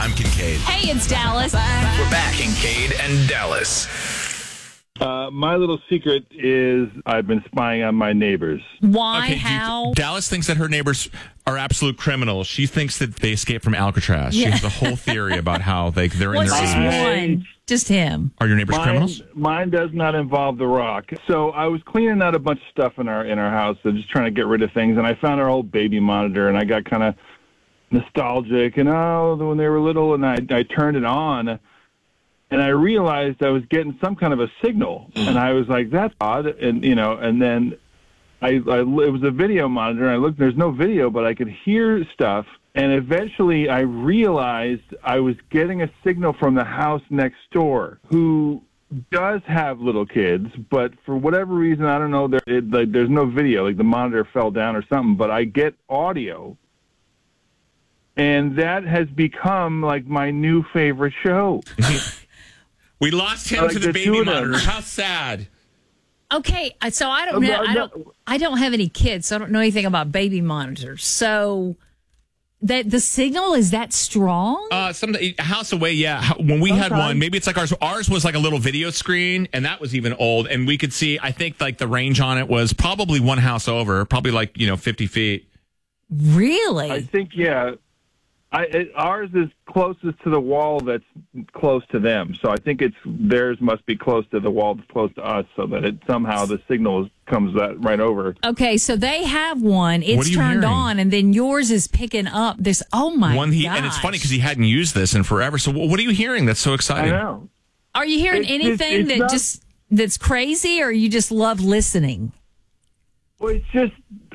I'm Kincaid. Hey, it's Dallas. We're back, Kincaid and Dallas. My little secret is I've been spying on my neighbors. Why? How? Dallas thinks that her neighbors are absolute criminals. She thinks that they escaped from Alcatraz. She has a whole theory about how they're in What's their just age. one? Just him. Are your neighbors criminals? Mine does not involve The Rock. So I was cleaning out a bunch of stuff in our house, so just trying to get rid of things, and I found our old baby monitor, and I got kind of nostalgic, and when they were little, and I turned it on, and I realized I was getting some kind of a signal, and I was like, that's odd, and and then it was a video monitor, and I looked, there's no video, but I could hear stuff, and eventually I realized I was getting a signal from the house next door, who does have little kids, but for whatever reason, I don't know, there's no video, like the monitor fell down or something, but I get audio. And that has become like my new favorite show. We lost him to the baby monitor. How sad. Okay, so I don't know. I don't have any kids, so I don't know anything about baby monitors. So that the signal is that strong? A house away, yeah. When we had one, maybe it's like ours. Ours was like a little video screen, and that was even old. And we could see, I think, like the range on it was probably one house over, probably like 50 feet. Really? I think, yeah. Ours is closest to the wall that's close to them. So I think theirs must be close to the wall that's close to us, so that somehow the signal comes right over. Okay, so they have one. It's turned on, and then yours is picking up this. Oh, my God. And it's funny because he hadn't used this in forever. So what are you hearing that's so exciting? I know. Are you hearing anything that's crazy, or you just love listening? Well, it's just...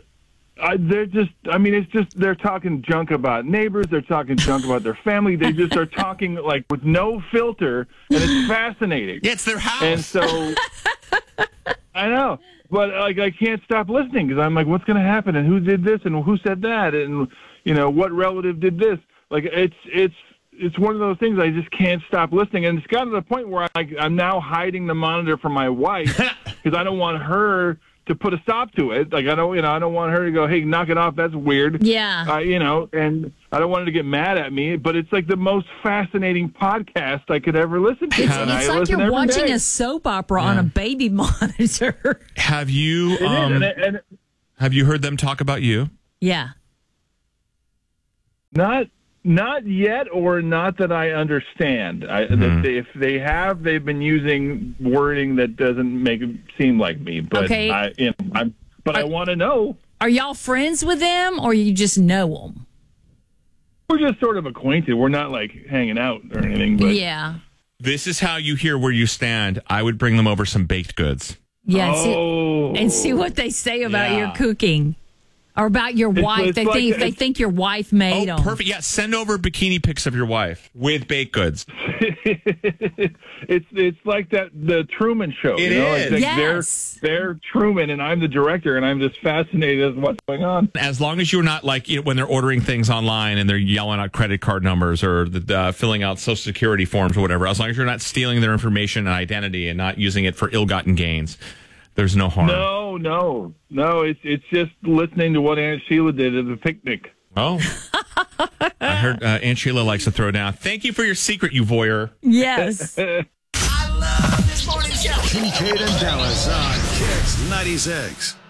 they're talking junk about neighbors. They're talking junk about their family. They just are talking like with no filter, and it's fascinating. Yeah, it's their house. And so, I know, but like I can't stop listening because I'm like, what's going to happen? And who did this? And who said that? And what relative did this? Like it's one of those things I just can't stop listening. And it's gotten to the point where I'm now hiding the monitor from my wife because I don't want her to put a stop to it. Like I don't want her to go, hey, knock it off. That's weird. Yeah. And I don't want her to get mad at me, but it's like the most fascinating podcast I could ever listen to. It's like you're watching a soap opera on a baby monitor. Have you, have you heard them talk about you? Yeah. Not yet, or not that I understand. If they have, they've been using wording that doesn't make it seem like me. But okay. I want to know. Are y'all friends with them, or you just know them? We're just sort of acquainted. We're not like hanging out or anything. But yeah. This is how you hear where you stand. I would bring them over some baked goods. Yeah. And see what they say about your cooking. Or about your wife. They think your wife made them. Perfect. Yeah, send over bikini pics of your wife with baked goods. It's like the Truman Show. It is. Like Yes. They're Truman, and I'm the director, and I'm just fascinated as what's going on. As long as you're not like when they're ordering things online and they're yelling out credit card numbers or filling out Social Security forms or whatever, as long as you're not stealing their information and identity and not using it for ill-gotten gains, there's no harm. No. It's just listening to what Aunt Sheila did at the picnic. Oh. I heard Aunt Sheila likes to throw down. Thank you for your secret, you voyeur. Yes. I love this morning show. Kincaid and Dallas on Kicks 96.